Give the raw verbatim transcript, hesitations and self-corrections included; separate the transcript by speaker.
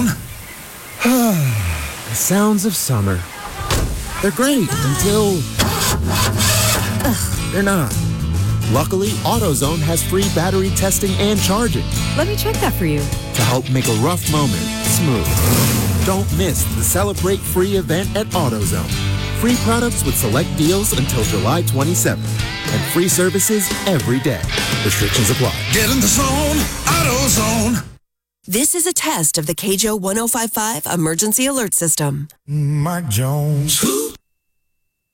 Speaker 1: zone.
Speaker 2: The sounds of summer. They're great until they're not. Luckily, AutoZone has free battery testing and charging
Speaker 3: Let me check that for you.
Speaker 2: to help make a rough moment smooth. Don't miss the Celebrate Free event at AutoZone. Free products with select deals until July twenty-seventh. And free services every day. Restrictions apply.
Speaker 1: Get in the zone, AutoZone.
Speaker 4: This is a test of the K J O one oh five point five Emergency Alert System.
Speaker 1: Mike Jones.